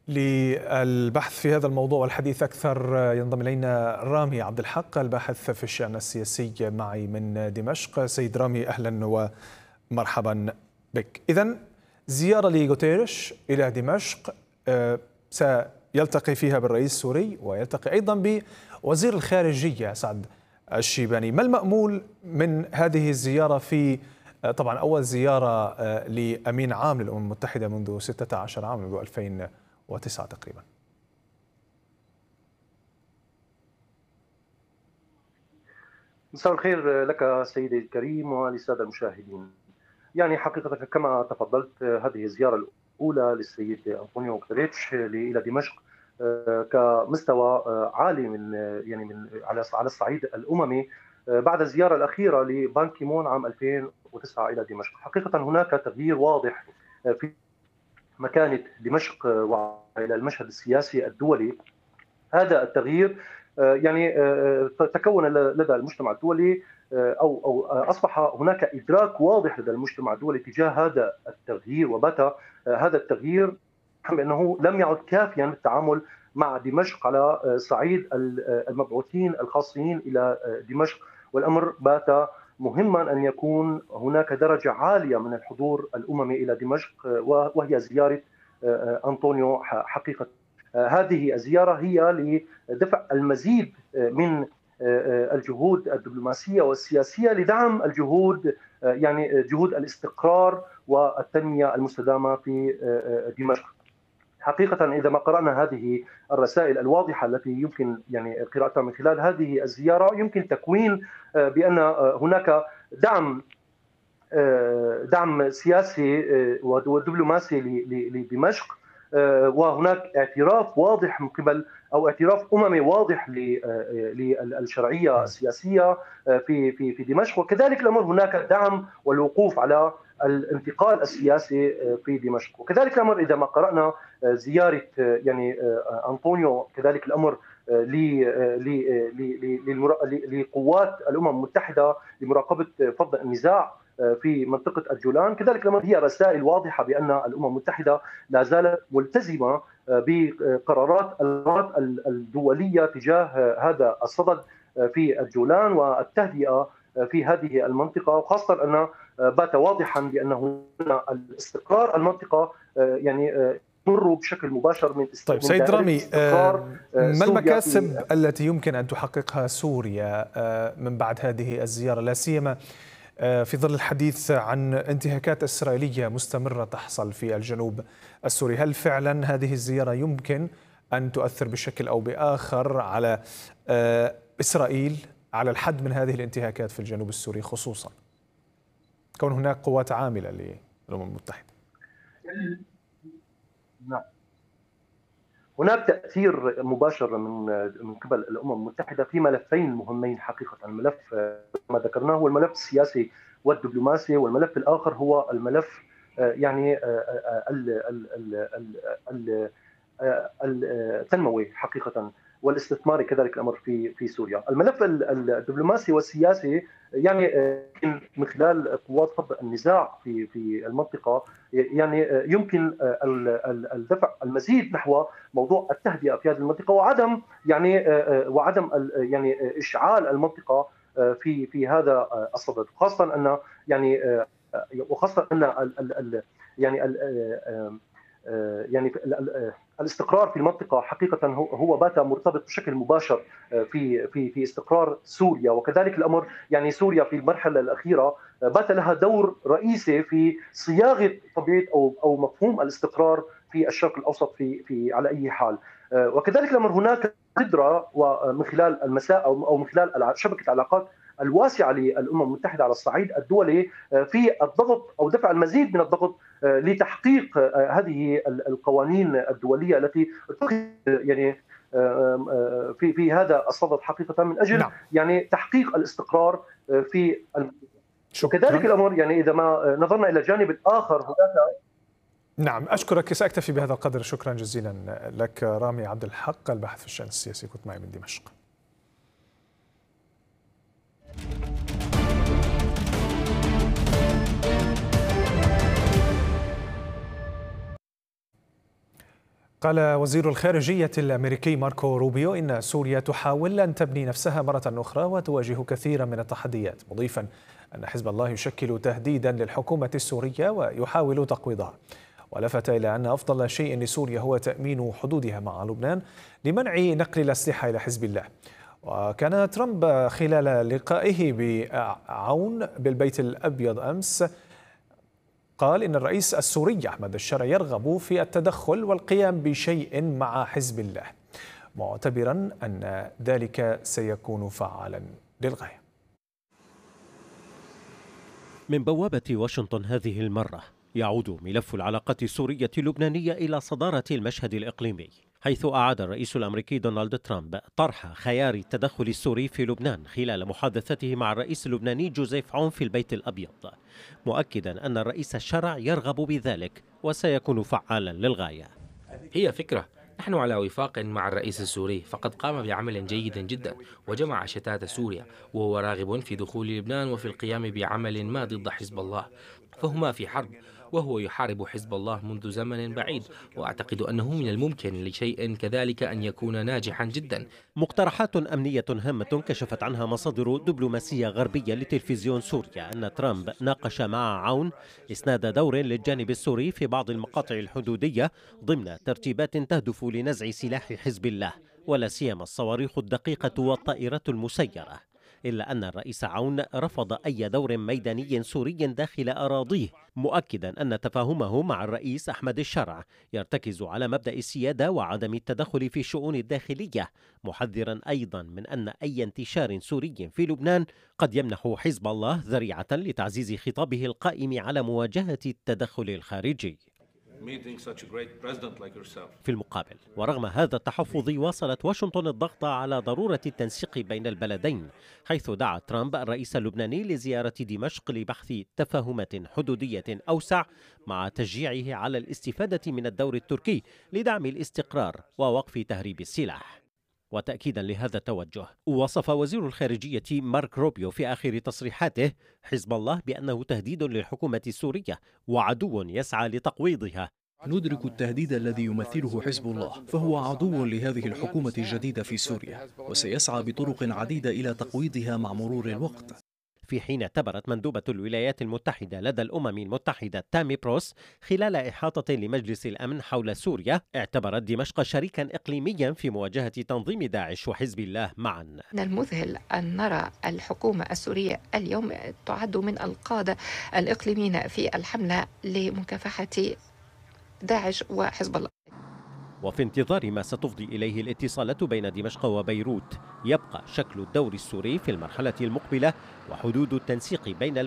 للبحث في هذا الموضوع والحديث أكثر ينضم إلينا رامي عبد الحق الباحث في الشأن السياسي معي من دمشق. سيد رامي أهلا ومرحبا بك. إذن زيارة لغوتيريش إلى دمشق سيلتقي فيها بالرئيس السوري ويلتقي أيضا بوزير الخارجية سعد الشيباني. ما المأمول من هذه الزيارة في طبعا أول زيارة لأمين عام للأمم المتحدة منذ 16 عام، منذ 2009 تقريبا؟ مساء الخير لك سيدي الكريم وللسادة المشاهدين. يعني حقيقة كما تفضلت، هذه الزيارة الأولى للسيد أنطونيو غوتيريش إلى دمشق كمستوى عالي من على الصعيد الأممي بعد الزيارة الأخيرة لبان كيمون عام 2009 إلى دمشق. حقيقة هناك تغيير واضح في مكانة دمشق وإلى المشهد السياسي الدولي. هذا التغيير يعني تكون لدى المجتمع الدولي أو أصبح هناك إدراك واضح لدى المجتمع الدولي تجاه هذا التغيير، وبات هذا التغيير بأنه لم يعد كافيا للتعامل مع دمشق على صعيد المبعوثين الخاصين إلى دمشق، والأمر بات مهما أن يكون هناك درجة عالية من الحضور الأممي إلى دمشق، وهي زيارة أنطونيو. حقيقة هذه الزيارة هي لدفع المزيد من الجهود الدبلوماسية والسياسية لدعم الجهود، يعني جهود الاستقرار والتنمية المستدامة في دمشق. حقيقة إذا ما قرأنا هذه الرسائل الواضحة التي يمكن يعني قراءتها من خلال هذه الزيارة، يمكن تكوين بأن هناك دعم سياسي ودبلوماسي لدمشق، وهناك اعتراف واضح من قبل أو اعتراف أممي واضح للشرعية السياسية في دمشق، وكذلك الأمر هناك دعم والوقوف على الانتقال السياسي في دمشق. وكذلك الأمر إذا ما قرأنا زيارة يعني أنطونيو، كذلك الأمر لقوات الأمم المتحدة لمراقبة فض النزاع في منطقة الجولان، كذلك الأمر هي رسائل واضحة بأن الأمم المتحدة لا زالت ملتزمة بقرارات الدولية تجاه هذا الصدد في الجولان والتهدئة في هذه المنطقة، وخاصة أن بات واضحا بأن هنا الاستقرار المنطقة يعني مر بشكل مباشر من طيب سيد رامي، ما المكاسب التي يمكن أن تحققها سوريا من بعد هذه الزيارة، لا سيما في ظل الحديث عن انتهاكات إسرائيلية مستمرة تحصل في الجنوب السوري؟ هل فعلا هذه الزيارة يمكن أن تؤثر بشكل أو بآخر على إسرائيل على الحد من هذه الانتهاكات في الجنوب السوري، خصوصا كون هناك قوات عاملة للأمم المتحدة؟ نعم، هناك تأثير مباشر من قبل الأمم المتحدة في ملفين مهمين حقيقة. الملف ما ذكرناه هو الملف السياسي والدبلوماسي، والملف الآخر هو الملف يعني التنموي حقيقة والاستثماري كذلك الأمر في سوريا. الملف الدبلوماسي والسياسي يعني من خلال قوات فض النزاع في المنطقة يعني يمكن الدفع المزيد نحو موضوع التهدئة في هذه المنطقة، وعدم يعني إشعال المنطقة في هذا الصدد، خاصة أن يعني وخاصة أن يعني الاستقرار في المنطقة حقيقة هو بات مرتبط بشكل مباشر في استقرار سوريا، وكذلك الأمر يعني سوريا في المرحلة الأخيرة بات لها دور رئيسي في صياغة طبيعة أو مفهوم الاستقرار في الشرق الأوسط في على أي حال. وكذلك الأمر هناك قدرة ومن خلال المساء أو من خلال شبكة العلاقات الواسعة للأمم المتحدة على الصعيد الدولي في الضغط أو دفع المزيد من الضغط لتحقيق هذه القوانين الدولية التي يعني في هذا الصدد حقيقة من أجل يعني تحقيق الاستقرار في وكذلك الأمر يعني إذا ما نظرنا إلى الجانب الآخر هناك. نعم، أشكرك، سأكتفي بهذا القدر. شكرا جزيلا لك رامي عبد الحق الباحث في الشأن السياسي، كنت معي من دمشق. قال وزير الخارجية الأمريكي ماركو روبيو إن سوريا تحاول أن تبني نفسها مرة أخرى وتواجه كثيرا من التحديات، مضيفا أن حزب الله يشكل تهديدا للحكومة السورية ويحاول تقويضها. ولفت إلى أن أفضل شيء لسوريا هو تأمين حدودها مع لبنان لمنع نقل الأسلحة إلى حزب الله. وكان ترامب خلال لقائه بعون بالبيت الأبيض أمس قال إن الرئيس السوري أحمد الشرع يرغب في التدخل والقيام بشيء مع حزب الله، معتبرا أن ذلك سيكون فعالا للغاية. من بوابة واشنطن هذه المرة يعود ملف العلاقات السورية اللبنانية إلى صدارة المشهد الإقليمي، حيث أعاد الرئيس الأمريكي دونالد ترامب طرح خيار التدخل السوري في لبنان خلال محادثته مع الرئيس اللبناني جوزيف عون في البيت الأبيض، مؤكدا أن الرئيس الشرع يرغب بذلك وسيكون فعالا للغاية. هي فكرة، نحن على وفاق مع الرئيس السوري، فقد قام بعمل جيد جدا وجمع شتات سوريا، وهو راغب في دخول لبنان وفي القيام بعمل ما ضد حزب الله، فهما في حرب وهو يحارب حزب الله منذ زمن بعيد، وأعتقد أنه من الممكن لشيء كذلك أن يكون ناجحا جدا. مقترحات أمنية هامة كشفت عنها مصادر دبلوماسية غربية لتلفزيون سوريا أن ترامب ناقش مع عون إسناد دور للجانب السوري في بعض المقاطع الحدودية ضمن ترتيبات تهدف لنزع سلاح حزب الله، ولا سيما الصواريخ الدقيقة والطائرات المسيرة، إلا أن الرئيس عون رفض أي دور ميداني سوري داخل أراضيه، مؤكدا أن تفاهمه مع الرئيس أحمد الشرع يرتكز على مبدأ السيادة وعدم التدخل في الشؤون الداخلية، محذرا أيضا من أن أي انتشار سوري في لبنان قد يمنح حزب الله ذريعة لتعزيز خطابه القائم على مواجهة التدخل الخارجي. في المقابل، ورغم هذا التحفظ، واصلت واشنطن الضغط على ضرورة التنسيق بين البلدين، حيث دعا ترامب الرئيس اللبناني لزيارة دمشق لبحث تفاهمات حدودية أوسع، مع تشجيعه على الاستفادة من الدور التركي لدعم الاستقرار ووقف تهريب السلاح. وتأكيدا لهذا التوجه، وصف وزير الخارجية مارك روبيو في آخر تصريحاته حزب الله بأنه تهديد للحكومة السورية وعدو يسعى لتقويضها. ندرك التهديد الذي يمثله حزب الله، فهو عدو لهذه الحكومة الجديدة في سوريا، وسيسعى بطرق عديدة إلى تقويضها مع مرور الوقت. في حين اعتبرت مندوبة الولايات المتحدة لدى الأمم المتحدة تامي بروس خلال إحاطة لمجلس الأمن حول سوريا، اعتبرت دمشق شريكا إقليميا في مواجهة تنظيم داعش وحزب الله معا. من المذهل أن نرى الحكومة السورية اليوم تعد من القادة الإقليميين في الحملة لمكافحة داعش وحزب الله. وفي انتظار ما ستفضي إليه الاتصالات بين دمشق وبيروت، يبقى شكل الدور السوري في المرحلة المقبلة وحدود التنسيق بين